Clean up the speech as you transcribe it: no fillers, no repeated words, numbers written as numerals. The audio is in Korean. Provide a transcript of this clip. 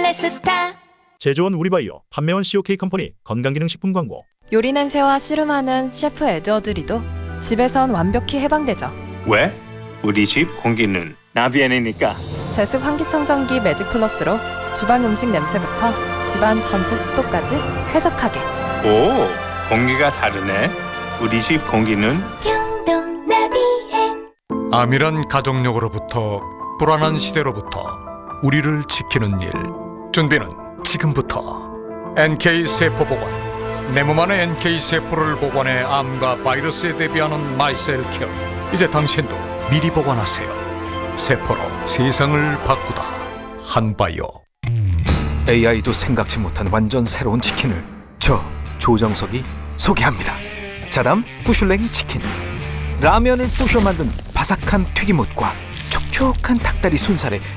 필레스타. 제조원 우리바이오, 판매원 COK 컴퍼니 건강기능식품 광고. 요리 냄새와 씨름하는 셰프 에드워드리도 집에선 완벽히 해방되죠. 왜? 우리 집 공기는 나비엔이니까. 제습 환기청정기 매직 플러스로 주방 음식 냄새부터 집안 전체 습도까지 쾌적하게. 오, 공기가 다르네. 우리 집 공기는 경동 나비엔. 암이란 가족력으로부터 불안한 시대로부터 우리를 지키는 일. 준비는 지금부터. NK세포보관. 내 몸 안에 NK세포를 보관해 암과 바이러스에 대비하는 마이셀케어. 이제 당신도 미리 보관하세요. 세포로 세상을 바꾸다. 한바이오. AI도 생각지 못한 완전 새로운 치킨을 저 조정석이 소개합니다. 자담 부슐랭 치킨. 라면을 부셔 만든 바삭한 튀김옷과 촉촉한 닭다리 순살에